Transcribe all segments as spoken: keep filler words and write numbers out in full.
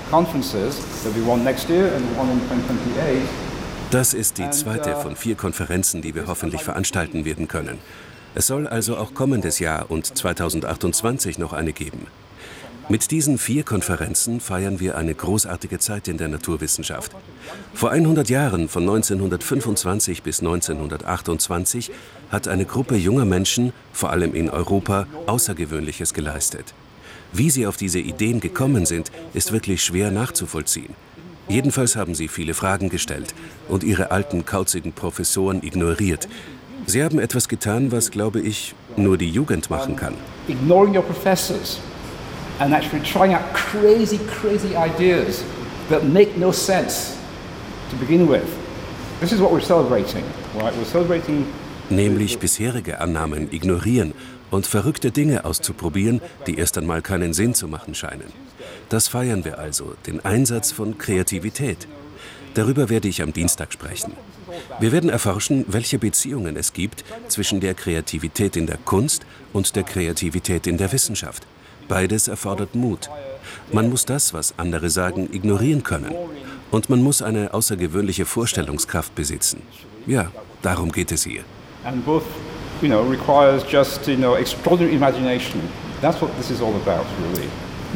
Das ist die zweite von vier Konferenzen, die wir hoffentlich veranstalten werden können. Es soll also auch kommendes Jahr und zweitausendachtundzwanzig noch eine geben. Mit diesen vier Konferenzen feiern wir eine großartige Zeit in der Naturwissenschaft. Vor hundert Jahren, von neunzehnhundertfünfundzwanzig bis neunzehnhundertachtundzwanzig, hat eine Gruppe junger Menschen, vor allem in Europa, Außergewöhnliches geleistet. Wie sie auf diese Ideen gekommen sind, ist wirklich schwer nachzuvollziehen. Jedenfalls haben sie viele Fragen gestellt und ihre alten, kauzigen Professoren ignoriert. Sie haben etwas getan, was, glaube ich, nur die Jugend machen kann. Ignoring your professors and actually trying out crazy, crazy ideas that make no sense to begin with. This is what we're celebrating, right? We're celebrating nämlich bisherige Annahmen ignorieren und verrückte Dinge auszuprobieren, die erst einmal keinen Sinn zu machen scheinen. Das feiern wir also, den Einsatz von Kreativität. Darüber werde ich am Dienstag sprechen. Wir werden erforschen, welche Beziehungen es gibt zwischen der Kreativität in der Kunst und der Kreativität in der Wissenschaft. Beides erfordert Mut. Man muss das, was andere sagen, ignorieren können. Und man muss eine außergewöhnliche Vorstellungskraft besitzen. Ja, darum geht es hier. And both, you know, requires just, you know, extraordinary imagination. That's what this is all about, really.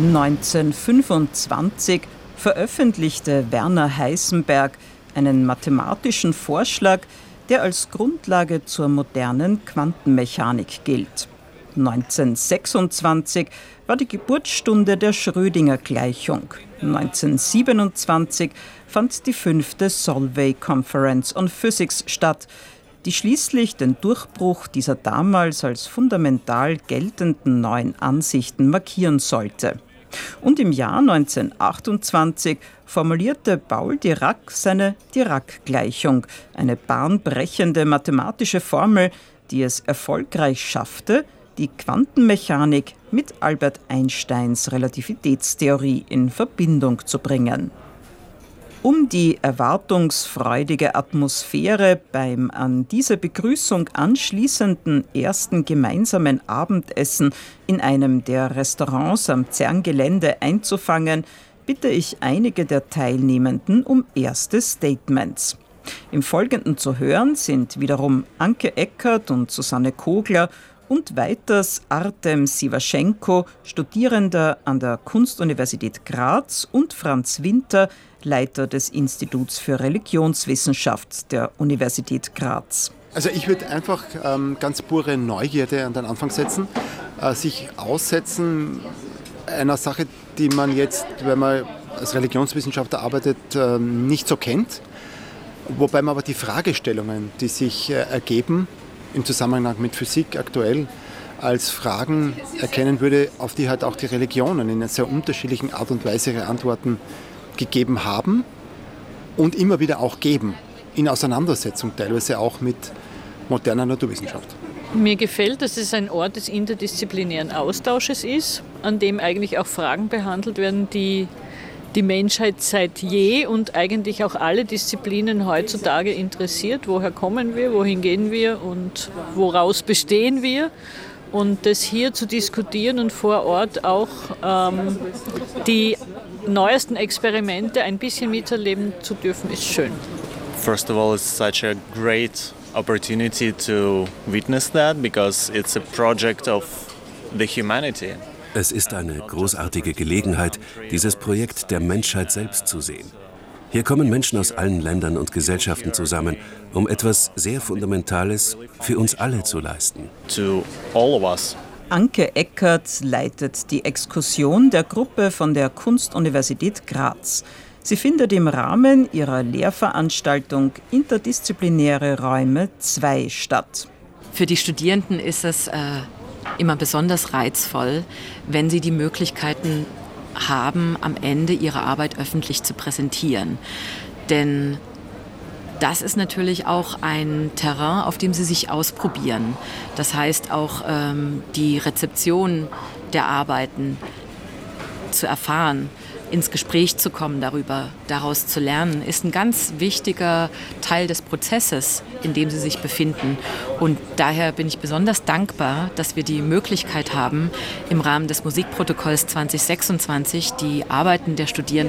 neunzehnhundertfünfundzwanzig veröffentlichte Werner Heisenberg einen mathematischen Vorschlag, der als Grundlage zur modernen Quantenmechanik gilt. neunzehnhundertsechsundzwanzig war die Geburtsstunde der Schrödinger-Gleichung. neunzehnhundertsiebenundzwanzig fand die fünfte Solvay Conference on Physics statt, die schließlich den Durchbruch dieser damals als fundamental geltenden neuen Ansichten markieren sollte. Und im Jahr neunzehnhundertachtundzwanzig formulierte Paul Dirac seine Dirac-Gleichung, eine bahnbrechende mathematische Formel, die es erfolgreich schaffte, die Quantenmechanik mit Albert Einsteins Relativitätstheorie in Verbindung zu bringen. Um die erwartungsfreudige Atmosphäre beim an diese Begrüßung anschließenden ersten gemeinsamen Abendessen in einem der Restaurants am CERN-Gelände einzufangen, bitte ich einige der Teilnehmenden um erste Statements. Im Folgenden zu hören sind wiederum Anke Eckert und Susanne Kogler und weiters Artem Siwaschenko, Studierender an der Kunstuniversität Graz, und Franz Winter, Leiter des Instituts für Religionswissenschaft der Universität Graz. Also ich würde einfach ähm, ganz pure Neugierde an den Anfang setzen, äh, sich aussetzen einer Sache, die man jetzt, wenn man als Religionswissenschaftler arbeitet, äh, nicht so kennt. Wobei man aber die Fragestellungen, die sich äh, ergeben im Zusammenhang mit Physik aktuell, als Fragen erkennen würde, auf die halt auch die Religionen in einer sehr unterschiedlichen Art und Weise ihre Antworten gegeben haben und immer wieder auch geben, in Auseinandersetzung teilweise auch mit moderner Naturwissenschaft. Mir gefällt, dass es ein Ort des interdisziplinären Austausches ist, an dem eigentlich auch Fragen behandelt werden, die die Menschheit seit je und eigentlich auch alle Disziplinen heutzutage interessiert. Woher kommen wir, wohin gehen wir und woraus bestehen wir? Und das hier zu diskutieren und vor Ort auch ähm, die neuesten Experimente ein bisschen miterleben zu dürfen, ist schön. First of all, it's such a great opportunity to witness that because it's a project of the humanity. Es ist eine großartige Gelegenheit, dieses Projekt der Menschheit selbst zu sehen. Hier kommen Menschen aus allen Ländern und Gesellschaften zusammen, um etwas sehr Fundamentales für uns alle zu leisten. To all of us. Anke Eckert leitet die Exkursion der Gruppe von der Kunstuniversität Graz. Sie findet im Rahmen ihrer Lehrveranstaltung Interdisziplinäre Räume zwei statt. Für die Studierenden ist es äh, immer besonders reizvoll, wenn sie die Möglichkeiten haben, am Ende ihre Arbeit öffentlich zu präsentieren. Denn das ist natürlich auch ein Terrain, auf dem sie sich ausprobieren. Das heißt auch ähm, die Rezeption der Arbeiten zu erfahren, ins Gespräch zu kommen darüber, daraus zu lernen, ist ein ganz wichtiger Teil des Prozesses, in dem sie sich befinden. Und daher bin ich besonders dankbar, dass wir die Möglichkeit haben, im Rahmen des Musikprotokolls zwanzig sechsundzwanzig die Arbeiten der Studierenden